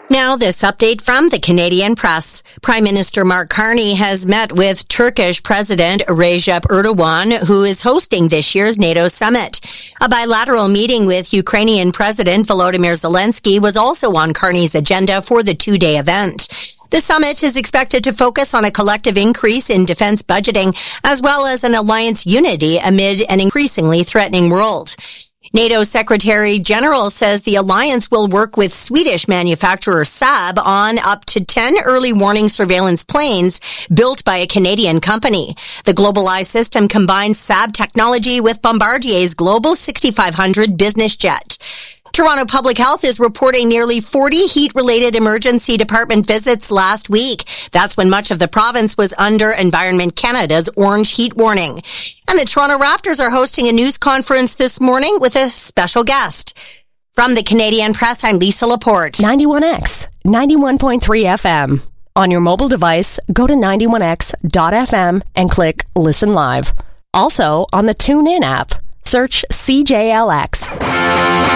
Now, this update from the Canadian Press. Prime Minister Mark Carney has met with Turkish President Recep Erdogan, who is hosting this year's NATO summit. A bilateral meeting with Ukrainian President Volodymyr Zelensky was also on Carney's agenda for the two-day event. The summit is expected to focus on a collective increase in defense budgeting, as well as an alliance unity amid an increasingly threatening world. NATO Secretary General says the alliance will work with Swedish manufacturer Saab on up to 10 early warning surveillance planes built by a Canadian company. The Global Eye system combines Saab technology with Bombardier's Global 6500 business jet. Toronto Public Health is reporting nearly 40 heat-related emergency department visits last week. That's when much of the province was under Environment Canada's orange heat warning. And the Toronto Raptors are hosting a news conference this morning with a special guest. From the Canadian Press, I'm Lisa Laporte. 91X, 91.3 FM. On your mobile device, go to 91x.fm and click Listen Live. Also, on the TuneIn app, search CJLX.